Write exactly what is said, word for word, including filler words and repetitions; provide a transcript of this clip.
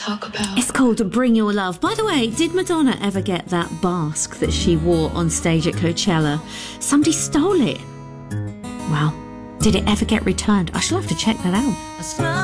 talk about? It's called Bring Your Love. By the way, did Madonna ever get that mask that she wore on stage at Coachella? Somebody stole it. Well, did it ever get returned? I shall have to check that out.